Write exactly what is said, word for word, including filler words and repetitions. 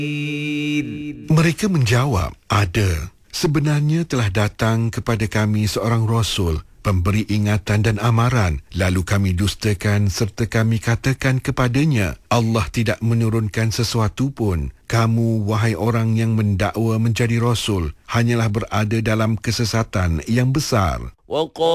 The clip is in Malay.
Mereka menjawab, ada. Sebenarnya telah datang kepada kami seorang Rasul, pemberi ingatan dan amaran. Lalu kami dustakan serta kami katakan kepadanya, Allah tidak menurunkan sesuatu pun. Kamu, wahai orang yang mendakwa menjadi Rasul, hanyalah berada dalam kesesatan yang besar.